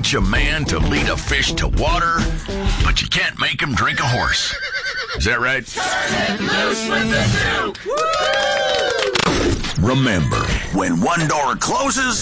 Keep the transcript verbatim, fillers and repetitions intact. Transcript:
teach a man to lead a fish to water, but you can't make him drink a horse. Is that right? Turn it loose with the Duke! Remember, when one door closes,